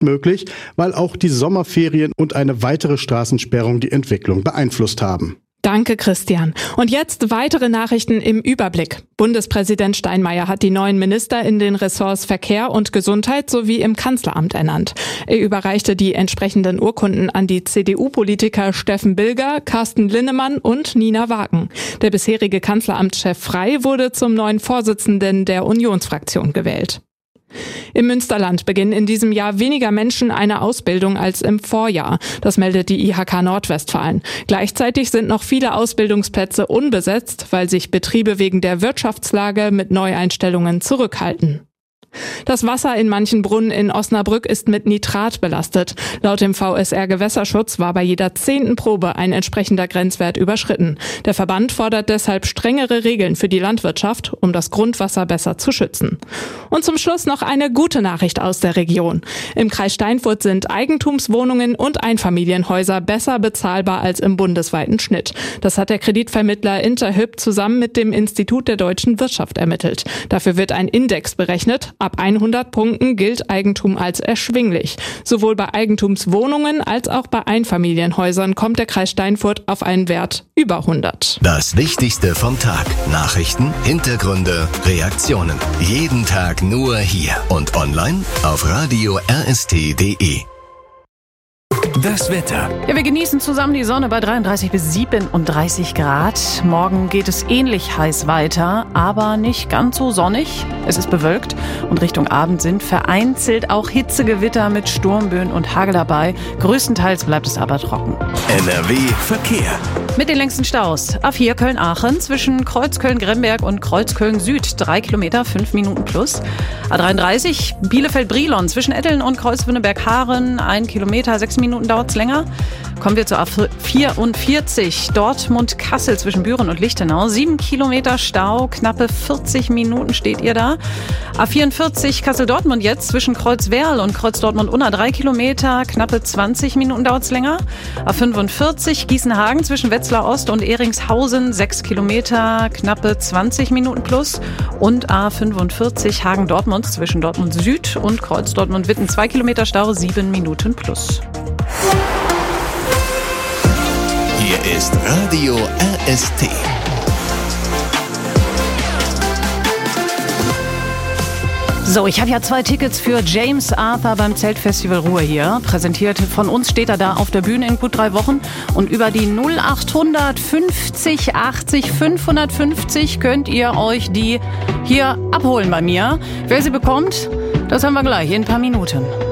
möglich, weil auch die Sommerferien und eine weitere Straßensperrung die Entwicklung beeinflusst haben. Danke, Christian. Und jetzt weitere Nachrichten im Überblick. Bundespräsident Steinmeier hat die neuen Minister in den Ressorts Verkehr und Gesundheit sowie im Kanzleramt ernannt. Er überreichte die entsprechenden Urkunden an die CDU-Politiker Steffen Bilger, Carsten Linnemann und Nina Wagen. Der bisherige Kanzleramtschef Frey wurde zum neuen Vorsitzenden der Unionsfraktion gewählt. Im Münsterland beginnen in diesem Jahr weniger Menschen eine Ausbildung als im Vorjahr. Das meldet die IHK Nordwestfalen. Gleichzeitig sind noch viele Ausbildungsplätze unbesetzt, weil sich Betriebe wegen der Wirtschaftslage mit Neueinstellungen zurückhalten. Das Wasser in manchen Brunnen in Osnabrück ist mit Nitrat belastet. Laut dem VSR Gewässerschutz war bei jeder 10. Probe ein entsprechender Grenzwert überschritten. Der Verband fordert deshalb strengere Regeln für die Landwirtschaft, um das Grundwasser besser zu schützen. Und zum Schluss noch eine gute Nachricht aus der Region. Im Kreis Steinfurt sind Eigentumswohnungen und Einfamilienhäuser besser bezahlbar als im bundesweiten Schnitt. Das hat der Kreditvermittler Interhyp zusammen mit dem Institut der deutschen Wirtschaft ermittelt. Dafür wird ein Index berechnet. Ab 100 Punkten gilt Eigentum als erschwinglich. Sowohl bei Eigentumswohnungen als auch bei Einfamilienhäusern kommt der Kreis Steinfurt auf einen Wert über 100. Das Wichtigste vom Tag. Nachrichten, Hintergründe, Reaktionen. Jeden Tag nur hier und online auf radio rst.de. Das Wetter. Ja, wir genießen zusammen die Sonne bei 33 bis 37 Grad. Morgen geht es ähnlich heiß weiter, aber nicht ganz so sonnig. Es ist bewölkt und Richtung Abend sind vereinzelt auch Hitzegewitter mit Sturmböen und Hagel dabei. Größtenteils bleibt es aber trocken. NRW Verkehr. Mit den längsten Staus. A4 Köln-Aachen zwischen Kreuzköln-Gremberg und Kreuzköln-Süd 3 Kilometer, 5 Minuten plus. A33 Bielefeld-Brilon zwischen Etteln und Kreuzwinneberg-Haaren 1 Kilometer, 6 Minuten dauert es länger. Kommen wir zur A44 Dortmund-Kassel zwischen Büren und Lichtenau. 7 Kilometer Stau, knappe 40 Minuten steht ihr da. A44 Kassel-Dortmund jetzt zwischen Kreuzwerl und Kreuz-Dortmund-Unna 3 Kilometer, knappe 20 Minuten dauert es länger. A45 Gießen-Hagen zwischen Wetzlar Ost und Ehringshausen 6 Kilometer, knappe 20 Minuten plus. Und A45 Hagen-Dortmund zwischen Dortmund Süd und Kreuz-Dortmund-Witten 2 Kilometer Stau, 7 Minuten plus. Hier ist Radio RST. So, ich habe ja 2 Tickets für James Arthur beim Zeltfestival Ruhr hier. Präsentiert von uns steht er da auf der Bühne in gut 3 Wochen. Und über die 0800 50 80 550 könnt ihr euch die hier abholen bei mir. Wer sie bekommt, das haben wir gleich in ein paar Minuten.